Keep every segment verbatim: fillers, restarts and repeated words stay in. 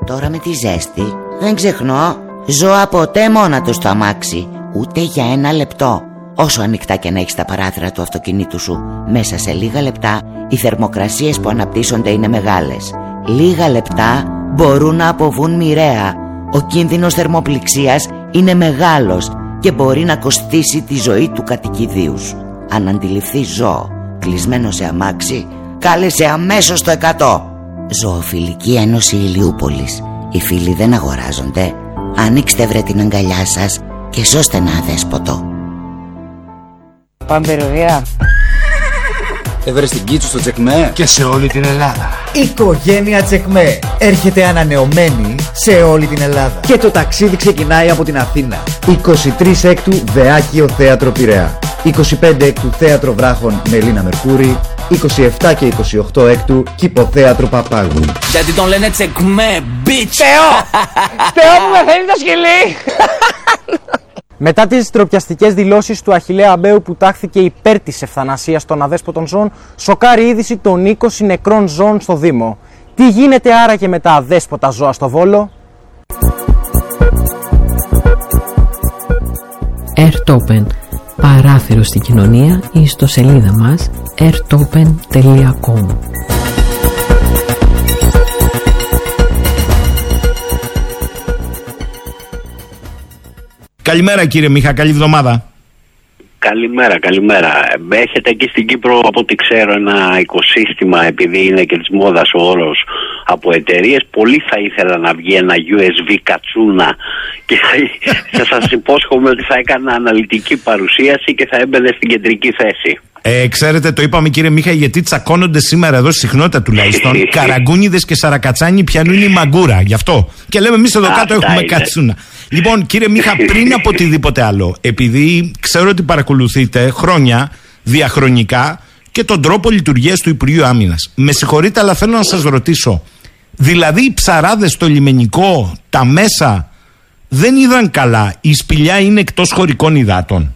Τώρα με τη ζέστη δεν ξεχνώ ζώα ποτέ μόνα του στο αμάξι, ούτε για ένα λεπτό. Όσο ανοιχτά και να έχεις τα παράθυρα του αυτοκινήτου σου, μέσα σε λίγα λεπτά οι θερμοκρασίες που αναπτύσσονται είναι μεγάλες. Λίγα λεπτά μπορούν να αποβούν μοιραία. Ο κίνδυνος θερμοπληξίας είναι μεγάλος και μπορεί να κοστίσει τη ζωή του κατοικιδίου σου. Αν αντιληφθείς ζώο κλεισμένο σε αμάξι, κάλεσε αμέσως το εκατό. Ζωοφιλική Ένωση Ηλιούπολης. Οι φίλοι δεν αγοράζονται. Ανοίξτε βρε την αγκαλιά σας και σώστε ένα αδέσποτο. Πάμε περιοδία. Έβρε την Κίτσου στο Τσεκμέ και σε όλη την Ελλάδα. Η οικογένεια Τσεκμέ έρχεται ανανεωμένη σε όλη την Ελλάδα. Και το ταξίδι ξεκινάει από την Αθήνα. είκοσι τρεις έκτου Βεάκιο Θέατρο Πειραιά, είκοσι πέντε έκτου Θέατρο Βράχων Μελίνα Μερκούρη, είκοσι επτά και είκοσι οκτώ έκτου Κηποθέατρο Παπάγου. Γιατί τον λένε Τσεκμέ, bitch! Θεό! Θεό μου με θέλει το σκυλί! Μετά τις τροπιαστικές δηλώσεις του Αχιλλέα Αμπέου που τάχθηκε υπέρ της ευθανασίας των αδέσποτων ζώων, σοκάρει είδηση των είκοσι νεκρών ζώων στο Δήμο. Τι γίνεται άραγε με τα αδέσποτα ζώα στο Βόλο? Airtopen, παράθυρο στην κοινωνία, η ιστοσελίδα μας airtopen τελεία com. Καλημέρα κύριε Μίχα, καλή εβδομάδα. Καλημέρα, καλημέρα. Έχετε εκεί στην Κύπρο, από ό,τι ξέρω, ένα οικοσύστημα, επειδή είναι και της μόδας ο όρος, από εταιρείες. Πολύ θα ήθελα να βγει ένα γιου ες μπι κατσούνα και θα, θα σας υπόσχομαι ότι θα έκανα αναλυτική παρουσίαση και θα έμπαινε στην κεντρική θέση. Ε, ξέρετε, το είπαμε κύριε Μίχα, γιατί τσακώνονται σήμερα εδώ, συχνότητα τουλάχιστον, καραγκούνιδες και σαρακατσάνοι πιανούν η μαγκούρα. Γι' αυτό. Και λέμε εμείς εδώ κάτω έχουμε είναι. Κατσούνα. Λοιπόν, κύριε Μίχα, πριν από οτιδήποτε άλλο, επειδή ξέρω ότι παρακολουθείτε χρόνια, διαχρονικά, και τον τρόπο λειτουργίας του Υπουργείου Άμυνας. Με συγχωρείτε, αλλά θέλω να σας ρωτήσω. Δηλαδή, οι ψαράδες στο λιμενικό, τα μέσα, δεν είδαν καλά? Η σπηλιά είναι εκτός χωρικών υδάτων?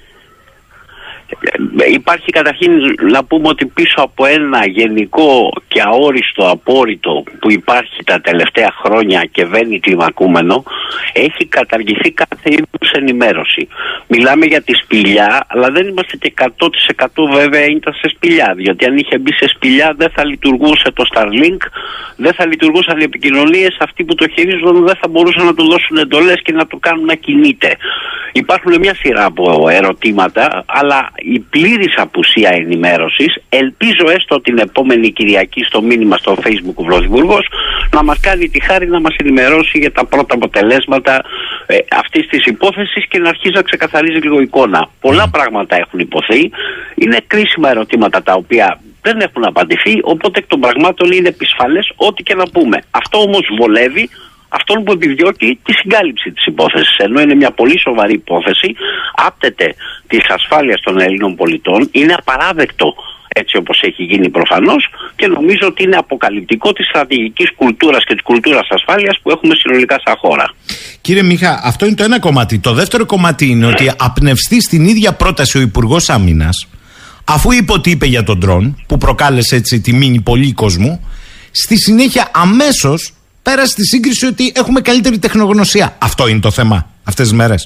Υπάρχει καταρχήν να πούμε ότι πίσω από ένα γενικό και αόριστο απόρριτο που υπάρχει τα τελευταία χρόνια και βαίνει κλιμακούμενο, έχει καταργηθεί κάθε είδους ενημέρωση. Μιλάμε για τη σπηλιά, αλλά δεν είμαστε και εκατό τοις εκατό βέβαια ήταν σε σπηλιά, διότι αν είχε μπει σε σπηλιά δεν θα λειτουργούσε το Starlink, δεν θα λειτουργούσαν οι επικοινωνίες, αυτοί που το χειρίζονταν δεν θα μπορούσαν να του δώσουν εντολές και να το κάνουν να κινείται. Υπάρχουν μια σειρά από ερωτήματα, αλλά η πλήρης απουσία ενημέρωσης, ελπίζω έστω την επόμενη Κυριακή στο μήνυμα στο Facebook ο Πρωθυπουργός να μας κάνει τη χάρη να μας ενημερώσει για τα πρώτα αποτελέσματα ε, αυτής της υπόθεσης και να αρχίσει να ξεκαθαρίζει λίγο εικόνα. Πολλά πράγματα έχουν υποθεί, είναι κρίσιμα ερωτήματα τα οποία δεν έχουν απαντηθεί, οπότε εκ των πραγμάτων είναι επισφαλές ό,τι και να πούμε. Αυτό όμως βολεύει αυτόν που επιδιώκει τη συγκάλυψη της υπόθεσης, ενώ είναι μια πολύ σοβαρή υπόθεση, άπτεται της ασφάλειας των Ελλήνων πολιτών, είναι απαράδεκτο έτσι όπως έχει γίνει προφανώς και νομίζω ότι είναι αποκαλυπτικό της στρατηγικής κουλτούρας και της κουλτούρας ασφάλειας που έχουμε συνολικά σαν χώρα. Κύριε Μίχα, αυτό είναι το ένα κομμάτι. Το δεύτερο κομμάτι είναι ότι απνευστεί στην ίδια πρόταση ο Υπουργός Άμυνας, αφού είπε ότι είπε για τον ντρόν που προκάλεσε έτσι τη μήνυ πολύ κόσμου, στη συνέχεια αμέσως πέρασε στη σύγκριση ότι έχουμε καλύτερη τεχνογνωσία. Αυτό είναι το θέμα αυτές τις μέρες.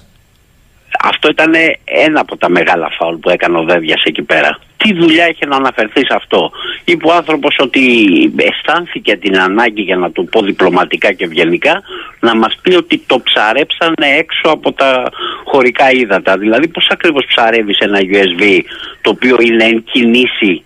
Αυτό ήταν ένα από τα μεγάλα φάουλ που έκανε ο Δέβιας εκεί πέρα. Τι δουλειά είχε να αναφερθεί σε αυτό? Είπε ο άνθρωπος ότι αισθάνθηκε την ανάγκη, για να το πω διπλωματικά και ευγενικά, να μας πει ότι το ψαρέψανε έξω από τα χωρικά ύδατα. Δηλαδή πώς ακριβώς ψαρεύεις ένα γιου ες μπι το οποίο είναι εν κινήσει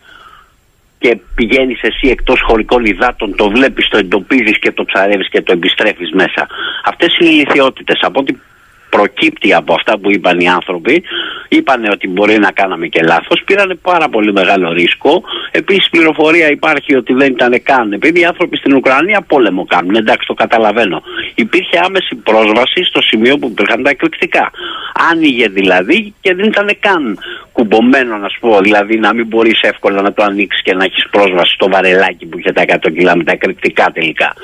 και πηγαίνεις εσύ εκτός χωρικών υδάτων, το βλέπεις, το εντοπίζεις και το ψαρεύεις και το επιστρέφεις μέσα. Αυτές είναι οι ηλιθιότητες. Από ό,τι προκύπτει από αυτά που είπαν οι άνθρωποι, είπανε ότι μπορεί να κάναμε και λάθος, πήρανε πάρα πολύ μεγάλο ρίσκο. Επίσης πληροφορία υπάρχει ότι δεν ήταν καν, επειδή οι άνθρωποι στην Ουκρανία πόλεμο κάνουν, εντάξει, το καταλαβαίνω. Υπήρχε άμεση πρόσβαση στο σημείο που υπήρχαν τα εκρηκτικά. Άνοιγε δηλαδή και δεν ήταν καν κουμπωμένο, να σου πω, δηλαδή να μην μπορείς εύκολα να το ανοίξεις και να έχεις πρόσβαση στο βαρελάκι που είχε τα εκατό κιλά με τα εκρηκτικά τελικά.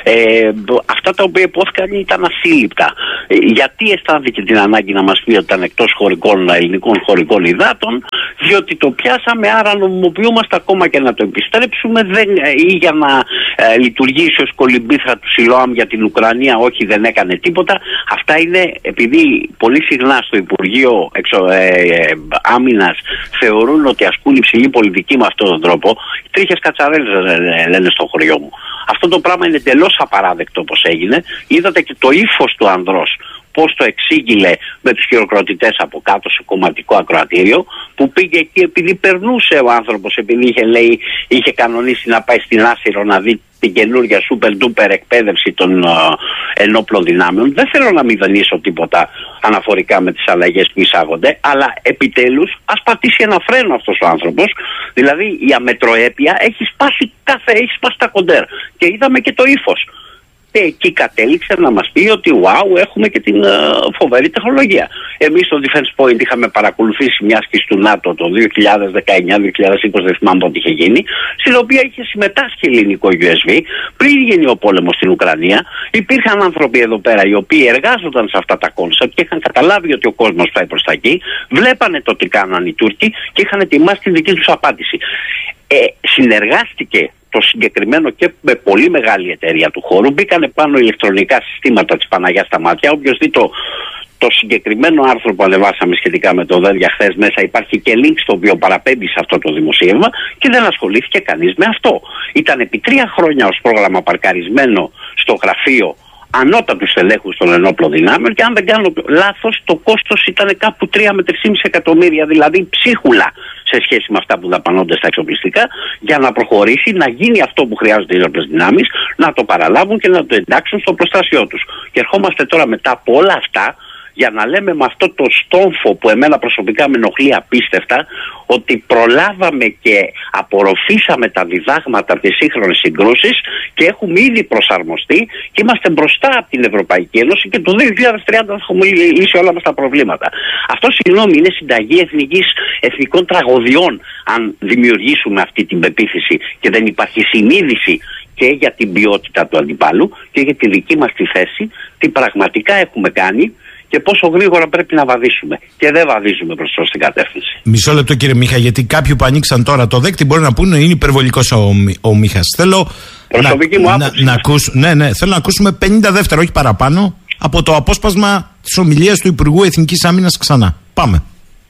Ε, αυτά τα οποία υπόθηκαν ήταν ασύλληπτα. Ε, γιατί αισθάνθηκε την ανάγκη να μας πει ότι ήταν εκτός χωρικών, ελληνικών χωρικών υδάτων? Διότι το πιάσαμε, άρα νομιμοποιούμαστε ακόμα και να το επιστρέψουμε, δεν, ή για να ε, λειτουργήσει ως κολυμπήθρα του Σιλόαμ για την Ουκρανία, όχι, δεν έκανε τίποτα. Αυτά είναι επειδή πολύ συχνά στο Υπουργείο εξω, ε, ε, Άμυνας θεωρούν ότι ασκούν υψηλή πολιτική με αυτόν τον τρόπο. Τρίχες κατσαρέλες λένε στο χωριό μου. Αυτό το πράγμα είναι εντελώς απαράδεκτο όπως έγινε. Είδατε και το ύφος του ανδρός, πώς το εξήγηλε με τους χειροκροτητές από κάτω σε κομματικό ακροατήριο, που πήγε εκεί επειδή περνούσε ο άνθρωπος, επειδή είχε, λέει, είχε κανονίσει να πάει στην Άσυρο να δει την καινούργια super duper εκπαίδευση των uh, ενόπλων δυνάμεων. Δεν θέλω να μηδενίσω τίποτα αναφορικά με τις αλλαγές που εισάγονται, αλλά επιτέλους ας πατήσει ένα φρένο αυτός ο άνθρωπος. Δηλαδή η αμετροέπεια έχει σπάσει, κάθε, έχει σπάσει τα κοντέρ. Και είδαμε και το ύφος. Και εκεί κατέληξε να μας πει ότι wow, έχουμε και την uh, φοβερή τεχνολογία. Εμείς στο Defense Point είχαμε παρακολουθήσει μια άσκηση του ΝΑΤΟ το δύο χιλιάδες δεκαεννιά δύο χιλιάδες είκοσι, δεν θυμάμαι πότε είχε γίνει, στην οποία είχε συμμετάσχει ελληνικό γιου ες βι πριν γίνει ο πόλεμος στην Ουκρανία. Υπήρχαν άνθρωποι εδώ πέρα οι οποίοι εργάζονταν σε αυτά τα κόνσεπτ και είχαν καταλάβει ότι ο κόσμος πάει προς τα εκεί, βλέπανε το τι κάναν οι Τούρκοι και είχαν ετοιμάσει τη δική τους απάντηση. Ε, συνεργάστηκε το συγκεκριμένο και με πολύ μεγάλη εταιρεία του χώρου. Μπήκανε πάνω ηλεκτρονικά συστήματα της Παναγιάς στα μάτια. Όποιος δει το, το συγκεκριμένο άρθρο που ανεβάσαμε σχετικά με το ΔΕΔΙΑ χθες, μέσα υπάρχει και link στο οποίο παραπέμπει σε αυτό το δημοσίευμα, και δεν ασχολήθηκε κανείς με αυτό. Ήταν επί τρία χρόνια ως πρόγραμμα παρκαρισμένο στο γραφείο ανώτατους στελέχους των ενόπλων δυνάμεων, και αν δεν κάνω λάθος το κόστος ήταν κάπου τρία με τρία κόμμα πέντε εκατομμύρια, δηλαδή ψίχουλα σε σχέση με αυτά που δαπανώνται στα εξοπλιστικά, για να προχωρήσει, να γίνει αυτό που χρειάζονται οι ενόπλες δυνάμεις, να το παραλάβουν και να το εντάξουν στο προστάσιό τους. Και ερχόμαστε τώρα μετά από όλα αυτά για να λέμε με αυτό το στόμφο που εμένα προσωπικά με ενοχλεί απίστευτα, ότι προλάβαμε και απορροφήσαμε τα διδάγματα από τις σύγχρονες συγκρούσεις και έχουμε ήδη προσαρμοστεί και είμαστε μπροστά από την Ευρωπαϊκή Ένωση, και το δύο χιλιάδες τριάντα θα έχουμε λύσει όλα μας τα προβλήματα. Αυτό, συγγνώμη, είναι συνταγή εθνικής, εθνικών τραγωδιών, αν δημιουργήσουμε αυτή την πεποίθηση και δεν υπάρχει συνείδηση και για την ποιότητα του αντιπάλου και για τη δική μας τη θέση, τι πραγματικά έχουμε κάνει και πόσο γρήγορα πρέπει να βαδίσουμε. Και δεν βαδίζουμε προς την κατεύθυνση. Μισό λεπτό, κύριε Μίχα, γιατί κάποιοι που ανοίξαν τώρα το δέκτη μπορεί να πούνε είναι υπερβολικός ο, ο Μίχας. Θέλω Προσωπική να, μου άποψη. Να, να ακούσ, ναι, ναι, θέλω να ακούσουμε πενήντα δεύτερα, όχι παραπάνω, από το απόσπασμα της ομιλίας του Υπουργού Εθνικής Άμυνας ξανά. Πάμε.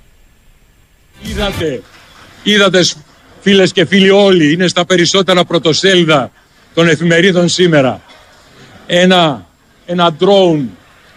Είδατε, είδατε φίλες και φίλοι όλοι, είναι στα περισσότερα πρωτοσέλιδα των εφημερίδων σήμερα. Ένα, ένα drone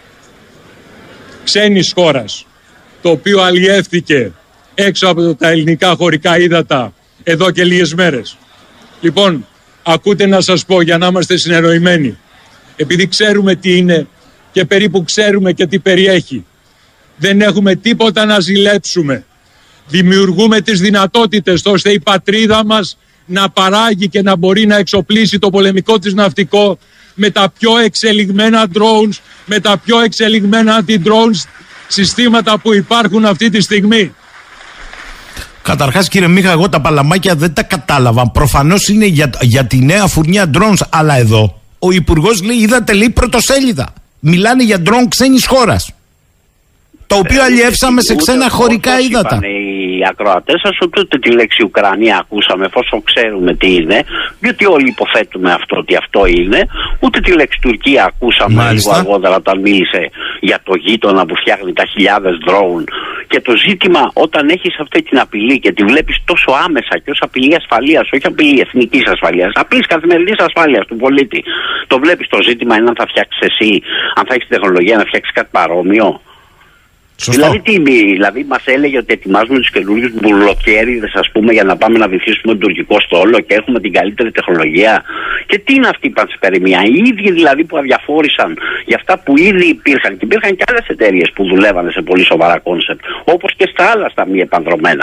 ξένης χώρας, το οποίο αλλιεύθηκε έξω από τα ελληνικά χωρικά ύδατα εδώ και λίγες μέρες. Λοιπόν, ακούτε να σας πω, για να είμαστε συνεννοημένοι, επειδή ξέρουμε τι είναι και περίπου ξέρουμε και τι περιέχει, δεν έχουμε τίποτα να ζηλέψουμε. Δημιουργούμε τις δυνατότητες ώστε η πατρίδα μας να παράγει και να μπορεί να εξοπλίσει το πολεμικό της ναυτικό με τα πιο εξελιγμένα drones, με τα πιο εξελιγμένα anti-drones συστήματα που υπάρχουν αυτή τη στιγμή. Καταρχάς, κύριε Μίχα, εγώ τα παλαμάκια δεν τα κατάλαβα. Προφανώς είναι για, για τη νέα φουρνιά drones, αλλά εδώ ο Υπουργός λέει, είδατε, λέει, πρωτοσέλιδα. Μιλάνε για drone ξένης χώρας, το οποίο αλλιεύσαμε σε ξένα χωρικά ύδατα. Οι ακροατές σας ότι ούτε τη λέξη Ουκρανία ακούσαμε, εφόσον ξέρουμε τι είναι, διότι όλοι υποθέτουμε αυτό ότι αυτό είναι, ούτε τη λέξη Τουρκία ακούσαμε λίγο αργότερα όταν μίλησε για το γείτονα που φτιάχνει τα χιλιάδες drone. Και το ζήτημα, όταν έχεις αυτή την απειλή και τη βλέπεις τόσο άμεσα και ως απειλή ασφαλείας, όχι απειλή εθνικής ασφαλείας, απλής καθημερινής ασφάλειας του πολίτη, το βλέπεις, το ζήτημα είναι αν θα φτιάξεις εσύ, αν θα έχεις τεχνολογία να φτιάξεις κάτι παρόμοιο. Σωστό. Δηλαδή, τι, δηλαδή μας έλεγε ότι ετοιμάζουμε τους καινούριους μπουρλοκέριδες, ας πούμε, για να πάμε να βυθίσουμε τον τουρκικό στόλο και έχουμε την καλύτερη τεχνολογία. Και τι είναι αυτή η πανσπερμία? Οι ίδιοι δηλαδή που αδιαφόρησαν για αυτά που ήδη υπήρχαν, και υπήρχαν και άλλες εταιρείες που δουλεύανε σε πολύ σοβαρά κόνσεπτ, όπως και στα άλλα στα μη επανδρομένα.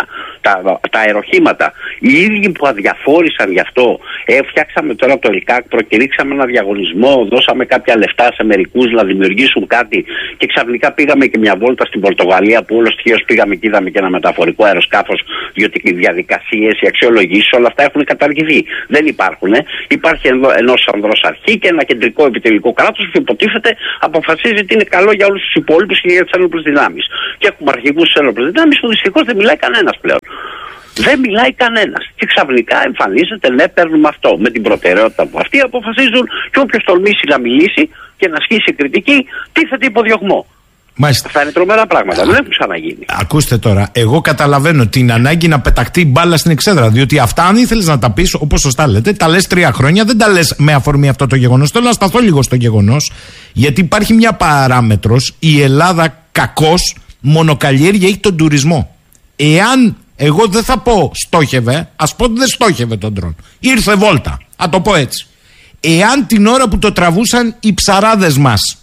τα, τα αεροχήματα. Οι ίδιοι που αδιαφόρησαν γι' αυτό, ε, φτιάξαμε τώρα το ΕΛΚΑΚ, προκηρύξαμε ένα διαγωνισμό, δώσαμε κάποια λεφτά σε μερικούς να δημιουργήσουν κάτι και ξαφνικά πήγαμε και μια βόλτα στην Πορτογαλία που όλος τυχαίως πήγαμε και είδαμε και ένα μεταφορικό αεροσκάφος, διότι οι διαδικασίες, οι αξιολογήσεις, όλα αυτά έχουν καταργηθεί. Δεν υπάρχουν. Ε. Υπάρχει ενός ανδρός αρχή και ένα κεντρικό επιτελικό κράτος που υποτίθεται αποφασίζει τι είναι καλό για όλους τους υπόλοιπους και για τις ένοπλες δυνάμεις. Και έχουμε αρχηγούς στις ένοπλες δυνάμεις που δυστυχώς δεν μιλάει κανένας πλέον. Δεν μιλάει κανένας. Και ξαφνικά εμφανίζεται, ναι, παίρνουμε αυτό. Με την προτεραιότητα που αυτοί αποφασίζουν και όποιος τολμήσει να μιλήσει και να ασκήσει κριτική, τίθεται υποδιωγμό. Μάλιστα. Αυτά είναι τρομερά πράγματα. Α, δεν έχουν ξαναγίνει. Ακούστε τώρα, εγώ καταλαβαίνω την ανάγκη να πεταχτεί μπάλα στην εξέδρα. Διότι αυτά, αν ήθελες να τα πεις, όπως σωστά λέτε, τα λες τρία χρόνια, δεν τα λες με αφορμή αυτό το γεγονός. Θέλω να σταθώ λίγο στο γεγονός, γιατί υπάρχει μια παράμετρος. Η Ελλάδα κακώς μονοκαλλιέργεια έχει τον τουρισμό. Εάν, εγώ δεν θα πω στόχευε, ας πω ότι δεν στόχευε τον ντρόν. Ήρθε βόλτα, α το πω έτσι. Εάν την ώρα που το τραβούσαν οι ψαράδες μας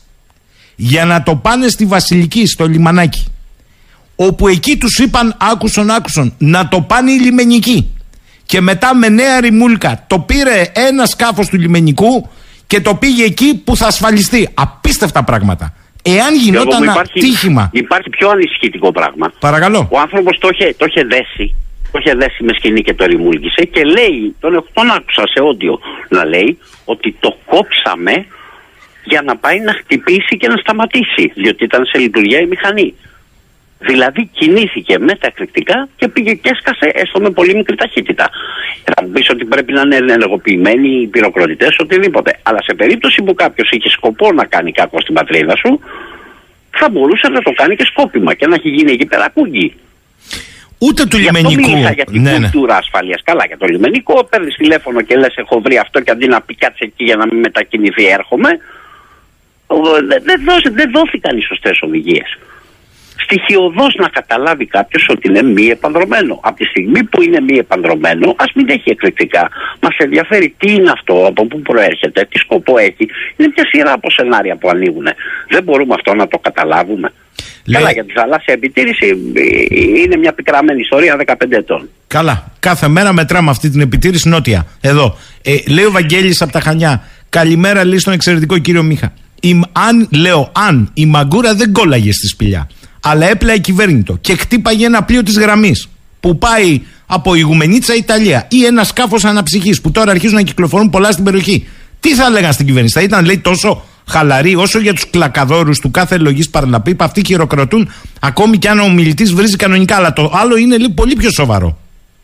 για να το πάνε στη Βασιλική, στο λιμανάκι, όπου εκεί τους είπαν άκουσον άκουσον να το πάνε οι λιμενικοί, και μετά με νέα ρημούλκα το πήρε ένα σκάφος του λιμενικού και το πήγε εκεί που θα ασφαλιστεί. Απίστευτα πράγματα. Εάν γινόταν ένα τύχημα. Υπάρχει πιο ανησυχητικό πράγμα. Παρακαλώ. Ο άνθρωπος το είχε, το είχε δέσει. Το είχε δέσει με σκηνή και το ρημούλκησε και λέει, τον, τον άκουσα σε όντιο να λέει ότι το κόψαμε για να πάει να χτυπήσει και να σταματήσει, διότι ήταν σε λειτουργία η μηχανή. Δηλαδή κινήθηκε με τα εκρηκτικά και πήγε και έσκασε, έστω με πολύ μικρή ταχύτητα. Θα μου πεις ότι πρέπει να είναι ενεργοποιημένοι οι πυροκροτητές, οτιδήποτε. Αλλά σε περίπτωση που κάποιος είχε σκοπό να κάνει κακό στην πατρίδα σου, θα μπορούσε να το κάνει και σκόπιμα και να έχει γίνει εκεί πέρα κούγκι. Ούτε του λιμενικού. Αυτό μίλησα για την ναι, κουλτούρα ναι. ασφαλείας. Καλά, για το λιμενικό, παίρνεις τηλέφωνο και λες έχω βρει αυτό και αντί να πει κάτσε εκεί για να μην μετακινηθεί έρχομαι. Δεν δε δόθηκαν οι σωστές οδηγίες. Στοιχειοδός να καταλάβει κάποιος ότι είναι μη επανδρωμένο. Από τη στιγμή που είναι μη επανδρωμένο, ας μην έχει εκρηκτικά. Μας ενδιαφέρει τι είναι αυτό, από πού προέρχεται, τι σκοπό έχει. Είναι μια σειρά από σενάρια που ανοίγουν. Δεν μπορούμε αυτό να το καταλάβουμε. Λέ... Καλά, για τη θαλάσσια επιτήρηση είναι μια πικραμένη ιστορία δεκαπέντε ετών. Καλά. Κάθε μέρα μετράμε αυτή την επιτήρηση νότια. Εδώ. Ε, λέει ο Βαγγέλης από τα Χανιά. Καλημέρα, λέει στον εξαιρετικό κύριο Μίχα. Η, αν, λέω, αν η μαγκούρα δεν κόλλαγε στη σπηλιά, αλλά έπλεε κυβέρνητο και χτύπαγε ένα πλοίο της γραμμής που πάει από Ιγουμενίτσα Ιταλία ή ένα σκάφος αναψυχής που τώρα αρχίζουν να κυκλοφορούν πολλά στην περιοχή, τι θα λέγαν στην κυβέρνηση? Θα ήταν, λέει, τόσο χαλαροί όσο για τους κλακαδόρους του κάθε λογής παραλαπή που αυτοί χειροκροτούν ακόμη κι αν ο ομιλητής βρίζει κανονικά? Αλλά το άλλο είναι, λέει, πολύ πιο σοβαρό.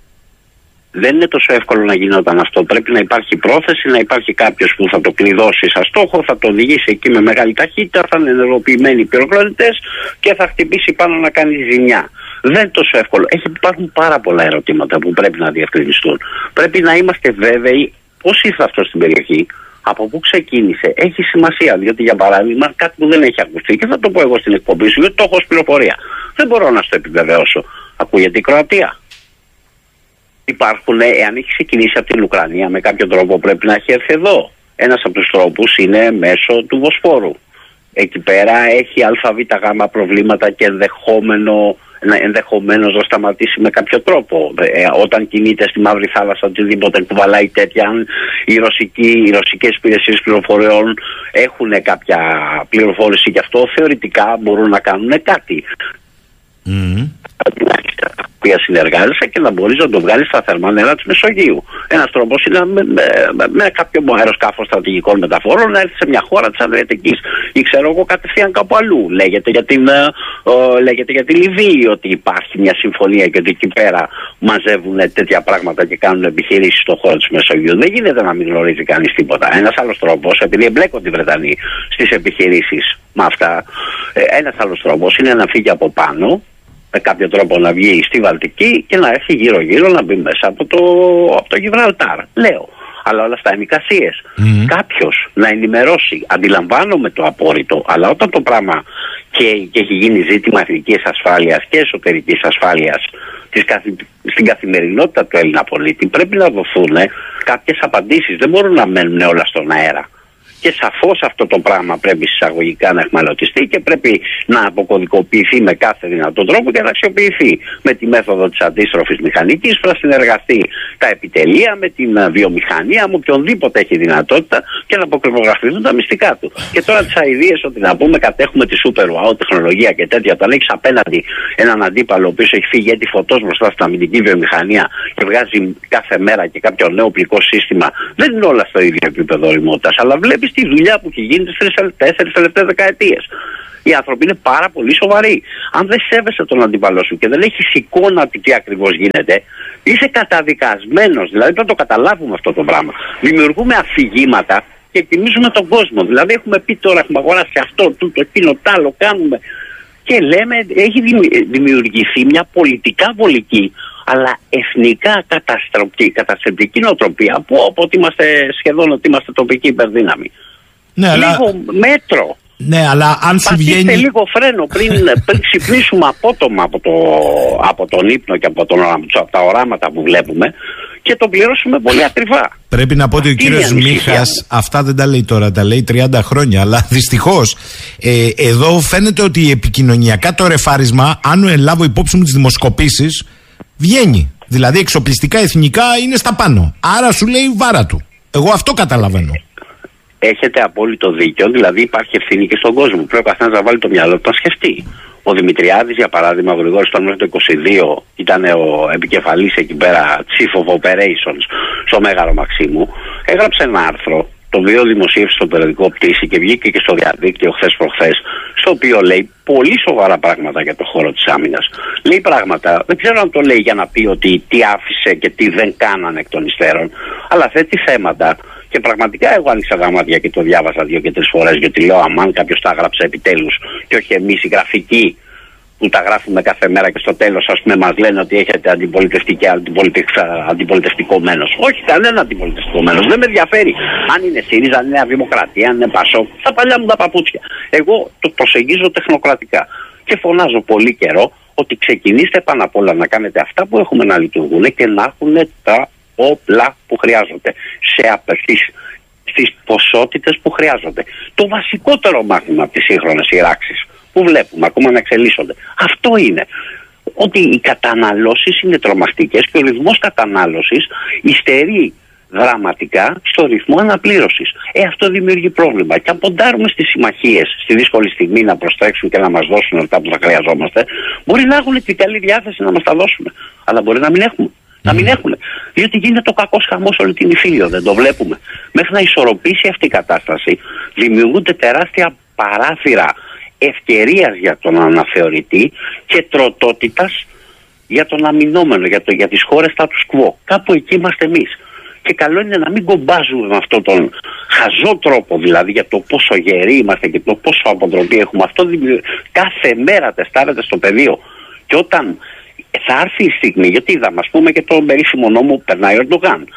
Δεν είναι τόσο εύκολο να γινόταν αυτό. Πρέπει να υπάρχει πρόθεση, να υπάρχει κάποιος που θα το κλειδώσει σαν στόχο, θα το οδηγήσει εκεί με μεγάλη ταχύτητα, θα είναι ενεργοποιημένοι οι πυροκροτητές και θα χτυπήσει πάνω να κάνει ζημιά. Δεν είναι τόσο εύκολο. Έχει, υπάρχουν πάρα πολλά ερωτήματα που πρέπει να διευκρινιστούν. Πρέπει να είμαστε βέβαιοι πώς ήρθε αυτό στην περιοχή, από πού ξεκίνησε. Έχει σημασία, διότι για παράδειγμα κάτι που δεν έχει ακουστεί και θα το πω εγώ στην εκπομπή σου, γιατί το έχω ως πληροφορία. Δεν μπορώ να στο επιβεβαιώσω. Ακούγεται η Κροατία. Υπάρχουν, εάν έχει ξεκινήσει από την Ουκρανία με κάποιο τρόπο πρέπει να έχει έρθει εδώ. Ένας από τους τρόπους είναι μέσω του Βοσπόρου. Εκεί πέρα έχει ΑΒΓ προβλήματα και ενδεχόμενο, ενδεχομένως να σταματήσει με κάποιο τρόπο. Ε, όταν κινείται στη Μαύρη Θάλασσα οτιδήποτε κουβαλάει τέτοια, οι, ρωσικοί, οι ρωσικές υπηρεσίες πληροφοριών έχουν κάποια πληροφόρηση γι' αυτό, θεωρητικά μπορούν να κάνουν κάτι. Mm. Που συνεργάζεσαι και να μπορείς να το βγάλεις στα θερμά νερά της Μεσογείου. Ένας τρόπος είναι με, με, με, με κάποιο αεροσκάφο στρατηγικών μεταφορών να έρθει σε μια χώρα της Αδριατικής ή ξέρω εγώ κατευθείαν κάπου αλλού. Λέγεται για, την, ε, ε, λέγεται για τη Λιβύη ότι υπάρχει μια συμφωνία και ότι εκεί πέρα μαζεύουν τέτοια πράγματα και κάνουν επιχειρήσεις στον χώρο της Μεσογείου. Δεν γίνεται να μην γνωρίζει κανείς τίποτα. Ένας άλλος τρόπος, επειδή εμπλέκονται οι Βρετανοί στις επιχειρήσεις με αυτά, ε, ένας άλλος τρόπος είναι να φύγει από πάνω, με κάποιο τρόπο να βγει στη Βαλτική και να έρθει γύρω γύρω να μπει μέσα από το, από το Γιβραλτάρ. Λέω. Αλλά όλα αυτά είναι εικασίες. Mm-hmm. Κάποιος να ενημερώσει, αντιλαμβάνομαι το απόρριτο, αλλά όταν το πράγμα και, και έχει γίνει ζήτημα εθνικής ασφάλειας και εσωτερικής ασφάλειας της καθη, στην καθημερινότητα του Έλληνα πολίτη, πρέπει να δοθούν κάποιες απαντήσεις. Δεν μπορούν να μένουν όλα στον αέρα. Και σαφώς αυτό το πράγμα πρέπει εισαγωγικά να εχμαλωτιστεί και πρέπει να αποκωδικοποιηθεί με κάθε δυνατόν τρόπο και να αξιοποιηθεί με τη μέθοδο της αντίστροφης μηχανικής, που να συνεργαστεί τα επιτελεία με την βιομηχανία, με οποιονδήποτε έχει δυνατότητα και να αποκρυπτογραφηθούν τα μυστικά του. Και τώρα τις αηδίες ότι να πούμε κατέχουμε τη super wow τεχνολογία και τέτοια, όταν έχεις απέναντι έναν αντίπαλο ο οποίος έχει φύγει έτη φωτός μπροστά στην αμυντική βιομηχανία και βγάζει κάθε μέρα και κάποιο νέο οπλικό σύστημα, δεν είναι όλα στο ίδιο επίπεδο ωριμότητας, αλλά βλέπεις τη δουλειά που έχει γίνει τις τέσσερις τελευταίες δεκαετίες. Οι άνθρωποι είναι πάρα πολύ σοβαροί. Αν δεν σέβεσαι τον αντίπαλό σου και δεν έχεις εικόνα του τι ακριβώς γίνεται, είσαι καταδικασμένος. Δηλαδή πρέπει να το καταλάβουμε αυτό το πράγμα. Δημιουργούμε αφηγήματα και εκτιμίζουμε τον κόσμο. Δηλαδή έχουμε πει τώρα, έχουμε αγοράσει αυτό, τούτο, εκείνο, τ' άλλο, κάνουμε. Και λέμε, έχει δημιουργηθεί μια πολιτικά βολική, αλλά εθνικά καταστρεπτική νοοτροπία, που οπότε είμαστε σχεδόν ότι είμαστε τοπική υπερδύναμη. Ναι, λίγο αλλά... μέτρο. Ναι, αλλά αν σου Πατήστε βγαίνει... λίγο φρένο πριν, πριν ξυπνήσουμε απότομα από, το, από τον ύπνο και από, τον, από τα οράματα που βλέπουμε και το πληρώσουμε πολύ ακριβά. Πρέπει να πω ότι ο κύριος Μίχας αυτά δεν τα λέει τώρα, τα λέει τριάντα χρόνια, αλλά δυστυχώς ε, εδώ φαίνεται ότι επικοινωνιακά το ρεφάρισμα, αν λάβω υπόψη μου τις δημοσκοπήσεις, βγαίνει. Δηλαδή εξοπλιστικά εθνικά είναι στα πάνω. Άρα σου λέει βάρα του. Εγώ αυτό καταλαβαίνω. Έχετε απόλυτο δίκιο, δηλαδή υπάρχει ευθύνη και στον κόσμο. Πρέπει ο καθένας να βάλει το μυαλό του να σκεφτεί. Ο Δημητριάδης, για παράδειγμα, ο Γρηγόρης, τον μέχρι το είκοσι δύο ήταν ο επικεφαλής εκεί πέρα, Chief of Operations, στο Μέγαρο Μαξίμου. Έγραψε ένα άρθρο, το οποίο δημοσίευσε στο περιοδικό Πτήση και βγήκε και στο διαδίκτυο χθες προχθές, στο οποίο λέει πολύ σοβαρά πράγματα για το χώρο της άμυνας. Λέει πράγματα, δεν ξέρω αν το λέει για να πει ότι τι άφησε και τι δεν κάνανε εκ των υστέρων, αλλά θέτει θέματα. Και πραγματικά εγώ άνοιξα τα μάτια και το διάβασα δύο και τρεις φορές, γιατί λέω αμάν κάποιος τα έγραψε επιτέλους και όχι εμείς οι γραφικοί που τα γράφουμε κάθε μέρα και στο τέλος ας πούμε μας λένε ότι έχετε αντιπολιτευτική, αντιπολιτευτικό μένος. Όχι, κανένα αντιπολιτευτικό μένος. Δεν με ενδιαφέρει αν είναι ΣΥΡΙΖΑ, αν είναι Νέα Δημοκρατία, αν είναι ΠΑΣΟΚ, στα παλιά μου τα παπούτσια. Εγώ το προσεγγίζω τεχνοκρατικά και φωνάζω πολύ καιρό ότι ξεκινήστε πάνω απ' όλα να κάνετε αυτά που έχουμε να λειτουργούν και να έχουν τα όπλα που χρειάζονται σε απευθείς στις ποσότητες που χρειάζονται. Το βασικότερο μάθημα από τις σύγχρονες σειράξεις που βλέπουμε ακόμα να εξελίσσονται, αυτό είναι ότι οι καταναλώσεις είναι τρομακτικές και ο ρυθμός κατανάλωσης υστερεί δραματικά στο ρυθμό αναπλήρωσης. Ε, αυτό δημιουργεί πρόβλημα. Και αν ποντάρουμε στις συμμαχίες στη δύσκολη στιγμή να προστρέξουν και να μας δώσουν αυτά που θα χρειαζόμαστε, μπορεί να έχουν την καλή διάθεση να μας τα δώσουν, αλλά μπορεί να μην έχουμε. Να μην έχουν. Διότι γίνεται ο κακός χαμός όλη την Ιφίλιο, δεν το βλέπουμε. Μέχρι να ισορροπήσει αυτή η κατάσταση, δημιουργούνται τεράστια παράθυρα ευκαιρίας για τον αναθεωρητή και τροτότητας για τον αμυνόμενο, για, το, για τις χώρες status quo. Κάπου εκεί είμαστε εμείς. Και καλό είναι να μην κομπάζουμε με αυτόν τον χαζό τρόπο, δηλαδή για το πόσο γεροί είμαστε και το πόσο αποτροπή έχουμε. Αυτό δημιουργεί. Κάθε μέρα τεστάρεται στο πεδίο. Και όταν θα έρθει η στιγμή, γιατί είδαμε, ας πούμε, και τον περίφημο νόμο που περνάει ο Ερντογάν.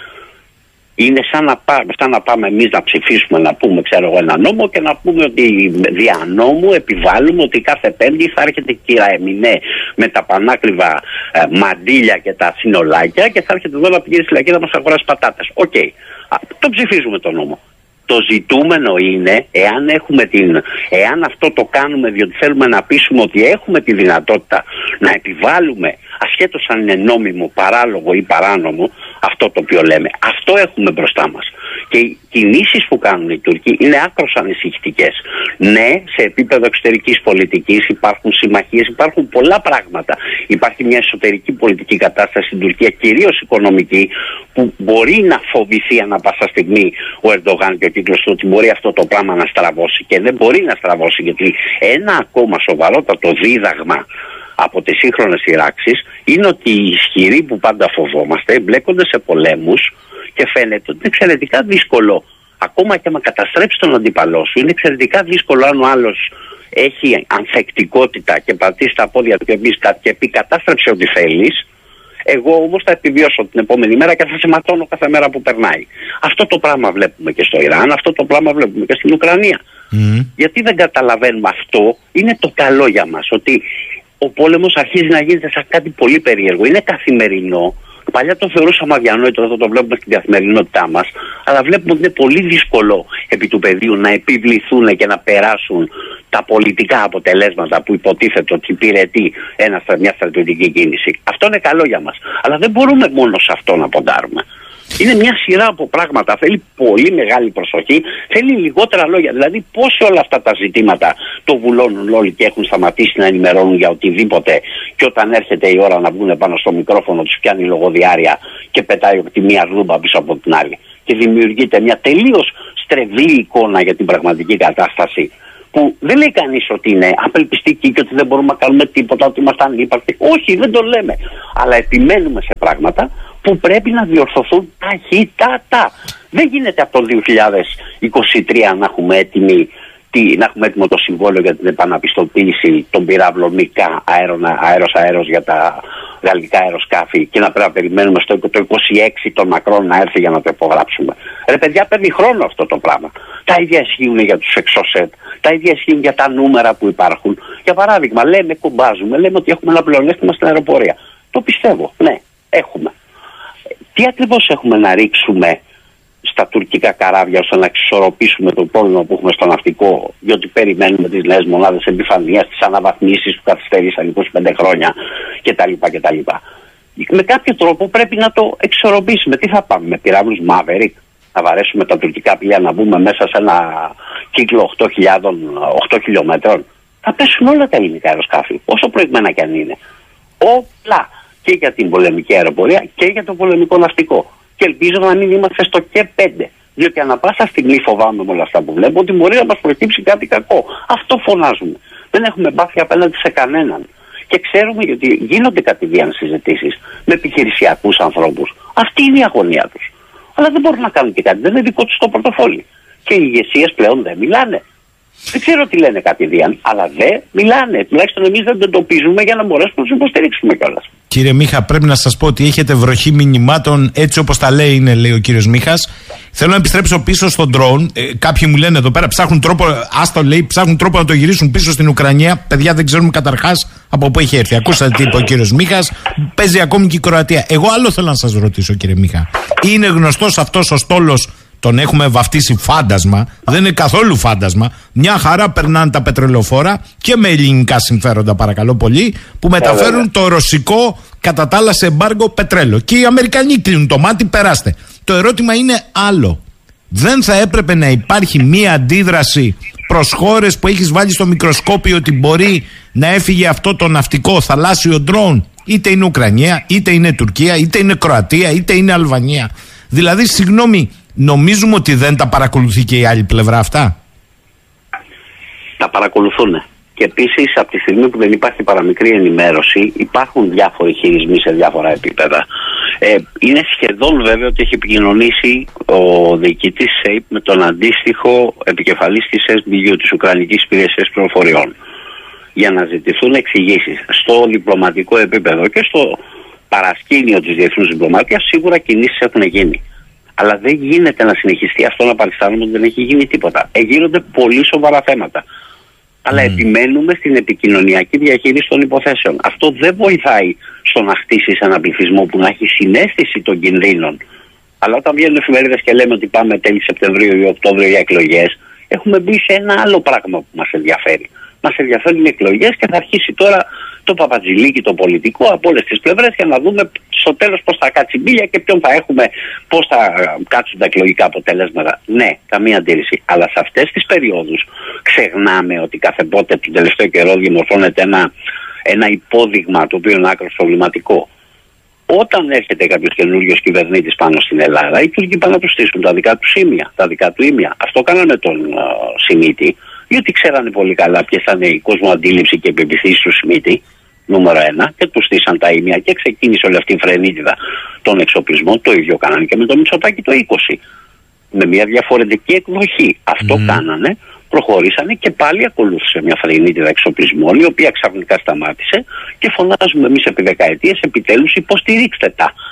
Είναι σαν να, πά, σαν να πάμε εμείς να ψηφίσουμε, να πούμε, ξέρω εγώ, ένα νόμο και να πούμε ότι δια νόμου επιβάλλουμε ότι κάθε Πέμπτη θα έρχεται κύρα Εμινέ με τα πανάκριβα ε, μαντίλια και τα συνολάκια και θα έρχεται εδώ να πηγαίνει στη φυλακή να μας αγοράσει πατάτες. Οκ. Okay. Το ψηφίζουμε το νόμο. Το ζητούμενο είναι, εάν, έχουμε την, εάν αυτό το κάνουμε διότι θέλουμε να πείσουμε ότι έχουμε τη δυνατότητα να επιβάλλουμε, ασχέτως αν είναι νόμιμο, παράλογο ή παράνομο, αυτό το οποίο λέμε, αυτό έχουμε μπροστά μας. Και οι κινήσεις που κάνουν οι Τούρκοι είναι άκρως ανησυχητικές. Ναι, σε επίπεδο εξωτερικής πολιτικής υπάρχουν συμμαχίες, υπάρχουν πολλά πράγματα. Υπάρχει μια εσωτερική πολιτική κατάσταση στην Τουρκία, κυρίως οικονομική, που μπορεί να φοβηθεί ανά πάσα στιγμή ο Ερντογάν και ο κύκλος του ότι μπορεί αυτό το πράγμα να στραβώσει. Και δεν μπορεί να στραβώσει, γιατί ένα ακόμα σοβαρότατο δίδαγμα από τις σύγχρονες σειράξεις είναι ότι οι ισχυροί που πάντα φοβόμαστε εμπλέκονται σε πολέμους και φαίνεται ότι είναι εξαιρετικά δύσκολο, ακόμα και άμα καταστρέψει τον αντίπαλό σου, είναι εξαιρετικά δύσκολο αν ο άλλος έχει ανθεκτικότητα και πατήσει τα πόδια του και πει κατάστρεψε ό,τι θέλεις. Εγώ όμως θα επιβιώσω την επόμενη μέρα και θα σε ματώνω κάθε μέρα που περνάει. Αυτό το πράγμα βλέπουμε και στο Ιράν, αυτό το πράγμα βλέπουμε και στην Ουκρανία. Mm. Γιατί δεν καταλαβαίνουμε αυτό, είναι το καλό για μας, ότι ο πόλεμος αρχίζει να γίνεται σαν κάτι πολύ περίεργο. Είναι καθημερινό Παλιά το θεωρούσαμε αδιανόητο, εδώ το βλέπουμε στην καθημερινότητά μας, αλλά βλέπουμε ότι είναι πολύ δύσκολο επί του πεδίου να επιβληθούν και να περάσουν τα πολιτικά αποτελέσματα που υποτίθεται ότι υπηρετεί ένα, μια στρατιωτική κίνηση. Αυτό είναι καλό για μας. Αλλά δεν μπορούμε μόνο σε αυτό να ποντάρουμε. Είναι μια σειρά από πράγματα. Θέλει πολύ μεγάλη προσοχή, θέλει λιγότερα λόγια. Δηλαδή, πώς όλα αυτά τα ζητήματα το βουλώνουν όλοι και έχουν σταματήσει να ενημερώνουν για οτιδήποτε, και όταν έρχεται η ώρα να βγουν πάνω στο μικρόφωνο, τους πιάνει λογοδιάρεια και πετάει από τη μία ρούμπα πίσω από την άλλη. Και δημιουργείται μια τελείως στρεβλή εικόνα για την πραγματική κατάσταση, που δεν λέει κανείς ότι είναι απελπιστική και ότι δεν μπορούμε να κάνουμε τίποτα, ότι είμαστε ανύπαρκτοι. Όχι, δεν το λέμε. Αλλά επιμένουμε σε πράγματα που πρέπει να διορθωθούν ταχύτατα. Δεν γίνεται από το δύο χιλιάδες είκοσι τρία να έχουμε, έτοιμη, τι, να έχουμε έτοιμο το συμβόλαιο για την επαναπιστοποίηση των πυράβλων ΜΙΚΑ αέρος-αέρος για τα γαλλικά αεροσκάφη και να πρέπει να περιμένουμε στο το είκοσι έξι τον Μακρόν να έρθει για να το υπογράψουμε. Ρε παιδιά, παίρνει χρόνο αυτό το πράγμα. Τα ίδια ισχύουν για τους εξωσέτ, τα ίδια ισχύουν για τα νούμερα που υπάρχουν. Για παράδειγμα, λέμε, κουμπάζουμε, λέμε ότι έχουμε ένα πλεονέκτημα στην αεροπορία. Το πιστεύω, ναι, έχουμε. Τι ακριβώς έχουμε να ρίξουμε στα τουρκικά καράβια ώστε να εξισορροπήσουμε το πρόβλημα που έχουμε στο ναυτικό, διότι περιμένουμε τις νέες μονάδες επιφανείας, τις αναβαθμίσεις που καθυστερήσαν είκοσι πέντε χρόνια κτλ. κτλ. Με κάποιο τρόπο πρέπει να το εξισορροπήσουμε. Τι θα πάμε, με πυράβλους Maverick, να βαρέσουμε τα τουρκικά πλοία να μπούμε μέσα σε ένα κύκλο οκτώ χιλιόμετρων. Θα πέσουν όλα τα ελληνικά αεροσκάφη, όσο προηγμένα κι αν είναι. Όπλα! Και για την πολεμική αεροπορία και για το πολεμικό ναυτικό. Και ελπίζω να μην είμαστε στο και πέντε. Διότι ανά πάσα στιγμή φοβάμαι με όλα αυτά που βλέπω ότι μπορεί να μας προκύψει κάτι κακό. Αυτό φωνάζουμε. Δεν έχουμε μάθει απέναντι σε κανέναν. Και ξέρουμε ότι γίνονται κατηδίαν συζητήσεις με επιχειρησιακούς ανθρώπους. Αυτή είναι η αγωνία τους. Αλλά δεν μπορούν να κάνουν και κάτι. Δεν είναι δικό τους το πορτοφόλι. Και οι ηγεσίες πλέον δεν μιλάνε. Δεν ξέρω τι λένε κατηδίαν, αλλά δεν μιλάνε. Τουλάχιστον εμείς δεν το εντοπίζουμε για να μπορέσουμε να τους υποστηρίξουμε κιόλας. Κύριε Μίχα, πρέπει να σας πω ότι έχετε βροχή μηνυμάτων, έτσι όπως τα λέει, είναι, λέει ο κύριος Μίχας. Θέλω να επιστρέψω πίσω στον drone. Ε, κάποιοι μου λένε εδώ πέρα, ψάχνουν τρόπο, άστο λέει, ψάχνουν τρόπο να το γυρίσουν πίσω στην Ουκρανία. Παιδιά, δεν ξέρουμε καταρχάς από πού έχει έρθει. Ακούσατε τι είπε ο κύριος Μίχας. Παίζει ακόμη και η Κροατία. Εγώ άλλο θέλω να σας ρωτήσω, κύριε Μίχα. Είναι γνωστός αυτός ο στόλος? Τον έχουμε βαφτίσει φάντασμα, δεν είναι καθόλου φάντασμα. Μια χαρά περνάνε τα πετρελοφόρα και με ελληνικά συμφέροντα, παρακαλώ πολύ, που μεταφέρουν το ρωσικό κατά τα άλλα σε εμπάργκο πετρέλαιο. Και οι Αμερικανοί κλείνουν το μάτι, περάστε. Το ερώτημα είναι άλλο. Δεν θα έπρεπε να υπάρχει μία αντίδραση προς χώρες που έχεις βάλει στο μικροσκόπιο ότι μπορεί να έφυγε αυτό το ναυτικό θαλάσσιο ντρόουν? Είτε είναι Ουκρανία, είτε είναι Τουρκία, είτε είναι Κροατία, είτε είναι Αλβανία. Δηλαδή, συγγνώμη, νομίζουμε ότι δεν τα παρακολουθεί και η άλλη πλευρά αυτά? Τα παρακολουθούν. Και επίσης, από τη στιγμή που δεν υπάρχει παραμικρή ενημέρωση, υπάρχουν διάφοροι χειρισμοί σε διάφορα επίπεδα. Ε, είναι σχεδόν βέβαιο ότι έχει επικοινωνήσει ο διοικητής ΣΕΙΠ με τον αντίστοιχο επικεφαλής της ες μπι γιου, της Ουκρανικής Υπηρεσίας Πληροφοριών, για να ζητηθούν εξηγήσεις. Στο διπλωματικό επίπεδο και στο παρασκήνιο της διεθνούς διπλωματίας σίγουρα κινήσεις έχουν γίνει. Αλλά δεν γίνεται να συνεχιστεί αυτό, να παριστάνουμε ότι δεν έχει γίνει τίποτα. Εγίνονται πολύ σοβαρά θέματα. Αλλά mm. επιμένουμε στην επικοινωνιακή διαχείριση των υποθέσεων. Αυτό δεν βοηθάει στο να χτίσει ένα πληθυσμό που να έχει συναίσθηση των κινδύνων. Αλλά όταν βγαίνουν εφημερίδες και λέμε ότι πάμε τέλη Σεπτεμβρίου ή Οκτώβριο για εκλογές, έχουμε μπει σε ένα άλλο πράγμα που μας ενδιαφέρει. Μας ενδιαφέρουν οι εκλογές και θα αρχίσει τώρα το παπατζηλίκι το πολιτικό από όλες τις πλευρές για να δούμε στο τέλος πώς θα κάτσει η μπίλια και ποιον θα έχουμε, πώς θα κάτσουν τα εκλογικά αποτελέσματα. Ναι, καμία αντίρρηση. Αλλά σε αυτές τις περιόδους ξεχνάμε ότι κάθε πότε τον τελευταίο καιρό δημορφώνεται ένα, ένα υπόδειγμα το οποίο είναι άκρως προβληματικό. Όταν έρχεται κάποιος καινούριος κυβερνήτης πάνω στην Ελλάδα, οι Τούρκοι πάνε να του στήσουν τα δικά του ήμια, τα δικά του ήμια. Αυτό κάνανε τον uh, Σιμίτη, διότι ξέρανε πολύ καλά ποιες θα είναι η κόσμοαντίληψη και η πεποίθηση του Σιμίτη, νούμερο ένα, και του στήσαν τα ήμια και ξεκίνησε όλη αυτή η φρενίτιδα των εξοπλισμών. Το ίδιο κάνανε και με το Μητσοτάκη το είκοσι. Με μια διαφορετική εκδοχή. Αυτό mm. κάνανε, προχωρήσανε και πάλι ακολούθησε μια φρενίτιδα εξοπλισμών, η οποία ξαφνικά σταμάτησε και φωνάζουμε εμείς επί δεκαετίες, επιτέλους υποστηρίξτε τα.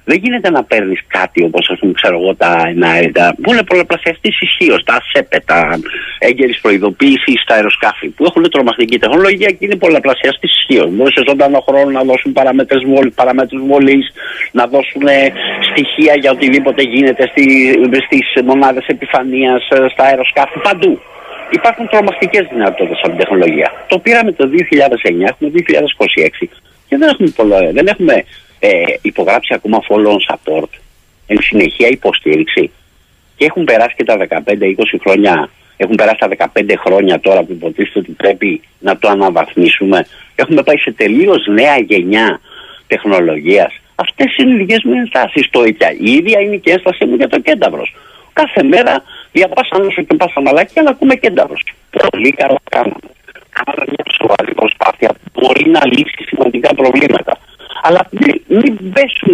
Δεν γίνεται να παίρνει κάτι όπως, ας πούμε, ξέρω εγώ, τα εναέτα, που είναι πολλαπλασιαστής ισχύως, τα ΑΣΕΠΕ, τα έγκαιρης προειδοποίησης στα αεροσκάφη, που έχουν τρομακτική τεχνολογία και είναι πολλαπλασιαστής ισχύως. Μπορεί σε ζωντανό χρόνο να δώσουν παραμέτρους βολής, να δώσουν στοιχεία για οτιδήποτε γίνεται στη, στις μονάδες επιφανείας, στα αεροσκάφη, παντού. Υπάρχουν τρομακτικές δυνατότητες από την τεχνολογία. Το πήραμε το δύο χιλιάδες εννιά, έχουμε δύο χιλιάδες είκοσι έξι και δεν έχουμε, πολλο, δεν έχουμε ε, υπογράψει ακόμα follow-on support, εν συνεχεία υποστήριξη. Και έχουν περάσει και τα δεκαπέντε είκοσι χρόνια, έχουν περάσει τα δεκαπέντε χρόνια τώρα που υποτίθεται ότι πρέπει να το αναβαθμίσουμε. Έχουμε πάει σε τελείως νέα γενιά τεχνολογίας. Αυτές είναι λίγες μου ενστάσεις. Το ίδια. Η ίδια είναι και η ένστασή μου για το Κένταβρος. Κάθε μέρα διαπάσαμε όσο και πάσα μαλάκια να ακούμε Κένταβρος. Πολύ καλά κάναμε. Κάναμε μια σοβαρή προσπάθεια που μπορεί να λύσει σημαντικά προβλήματα. Αλλά μην, μην πέσουν